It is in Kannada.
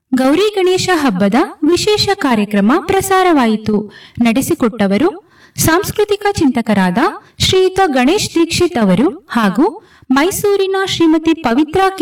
ಗೌರಿ ಗಣೇಶ ಹಬ್ಬದ ವಿಶೇಷ ಕಾರ್ಯಕ್ರಮ ಪ್ರಸಾರವಾಯಿತು. ನಡೆಸಿಕೊಟ್ಟವರು ಸಾಂಸ್ಕೃತಿಕ ಚಿಂತಕರಾದ ಶ್ರೀಯುತ ಗಣೇಶ್ ದೀಕ್ಷಿತ್ ಅವರು ಹಾಗೂ ಮೈಸೂರಿನ ಶ್ರೀಮತಿ ಪವಿತ್ರಾ